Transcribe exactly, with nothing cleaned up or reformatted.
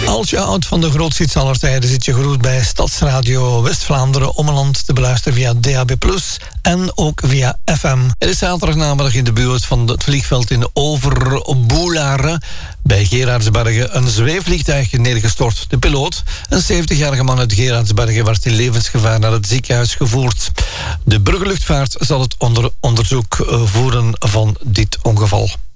Als je houdt van de grootste aller tijden, zit je geroet bij Stadsradio West-Vlaanderen Ommeland te beluisteren via D A B plus, en ook via F M. Het is zaterdagnamiddag in de buurt van het vliegveld in Overboelare bij Gerardsbergen een zweefvliegtuig neergestort. De piloot, een zeventigjarige man uit Gerardsbergen, werd in levensgevaar naar het ziekenhuis gevoerd. De Bruggeluchtvaart zal het onder onderzoek voeren van dit ongeval.